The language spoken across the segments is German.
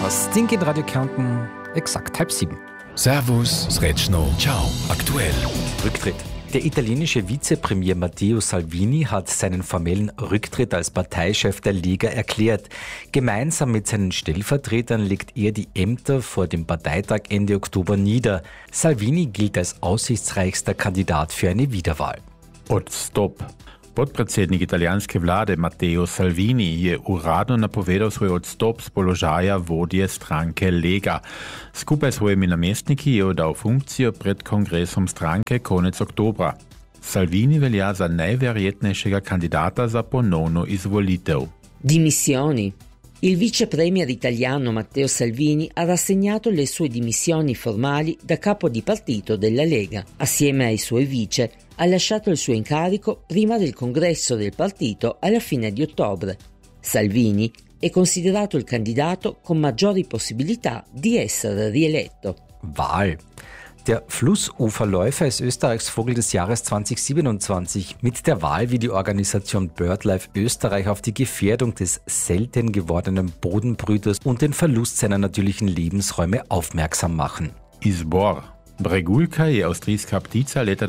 Das Ding in Radio Kärnten, exakt 6:30. Servus, Sretschno, ciao, aktuell. Rücktritt. Der italienische Vizepremier Matteo Salvini hat seinen formellen Rücktritt als Parteichef der Lega erklärt. Gemeinsam mit seinen Stellvertretern legt er die Ämter vor dem Parteitag Ende Oktober nieder. Salvini gilt als aussichtsreichster Kandidat für eine Wiederwahl. Odstop. Podpredsednik italijanske vlade Matteo Salvini je uradno napovedal svoj odstop z položaja vodje stranke Lega. Skupaj s svojimi namestniki je oddal funkcijo pred kongresom stranke konec oktobra. Salvini velja za najverjetnejšega kandidata za ponovno izvolitev. Dimissioni. Il vice premier italiano Matteo Salvini ha rassegnato le sue dimissioni formali da capo di partito della Lega. Assieme ai suoi vice ha lasciato il suo incarico prima del congresso del partito alla fine di ottobre. Salvini è considerato il candidato con maggiori possibilità di essere rieletto. Wahl. Der Flussuferläufer ist Österreichs Vogel des Jahres 2027. Mit der Wahl will die Organisation BirdLife Österreich auf die Gefährdung des selten gewordenen Bodenbrüters und den Verlust seiner natürlichen Lebensräume aufmerksam machen. Izbor. Bregulka je avstrijska ptica leta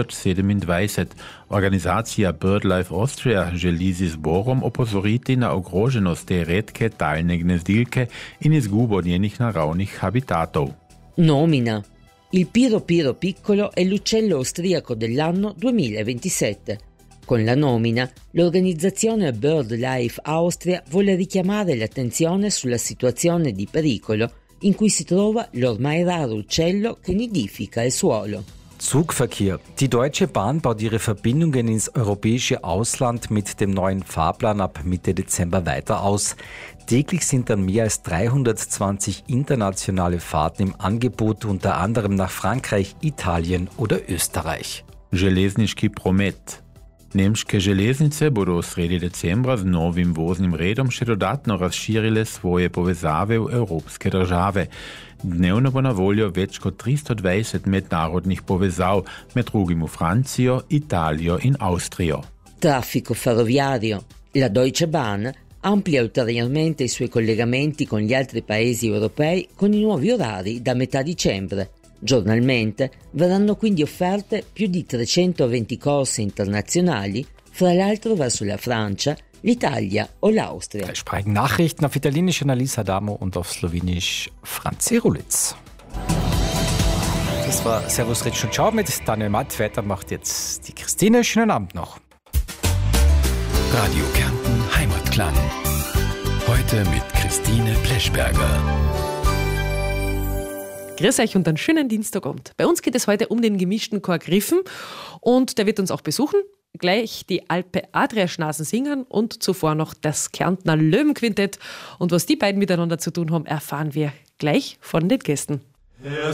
2027. Organizacija BirdLife Austria želi z izborom opozoriti na ogroženost te redke talne gnezdilke in izgubo njenih naravnih habitatov. Nomina. Il Piro Piro piccolo è l'uccello austriaco dell'anno 2027. Con la nomina, l'organizzazione BirdLife Austria vuole richiamare l'attenzione sulla situazione di pericolo in cui si trova l'ormai raro uccello che nidifica il suolo. Zugverkehr. Die Deutsche Bahn baut ihre Verbindungen ins europäische Ausland mit dem neuen Fahrplan ab Mitte Dezember weiter aus. Täglich sind dann mehr als 320 internationale Fahrten im Angebot, unter anderem nach Frankreich, Italien oder Österreich. Železniški promet. Nemške železnice bodo v sredi decembra z novim voznim redom še dodatno razširile svoje povezave v evropske države. Dnevno bo na voljo več kot 320 mednarodnih povezav, med drugim v Francijo, Italijo in Avstrijo. Traffico ferroviario. La Deutsche Bahn amplia ulteriormente i suoi collegamenti con gli altri paesi europei con i nuovi orari da metà dicembre. Giornalmente verranno quindi offerte più di 320 corse internazionali, fra l'altro verso la Francia, l'Italia o l'Austria. Gleich sprechen Nachrichten auf Italienisch Annalisa Adamo und auf Slowenisch Franz Rulitz. Das war Servus Ritsch und Ciao mit Daniel Matt. Weiter macht jetzt die Christine. Schönen Abend noch. Radio Kärnten Heimatklang. Heute mit Christine Pleschberger. Grüß euch und einen schönen Dienstagabend. Bei uns geht es heute um den gemischten Chor Griffen und der wird uns auch besuchen. Gleich die Alpe Adria Schnasen singen und zuvor noch das Kärntner Löwenquintett. Und was die beiden miteinander zu tun haben, erfahren wir gleich von den Gästen.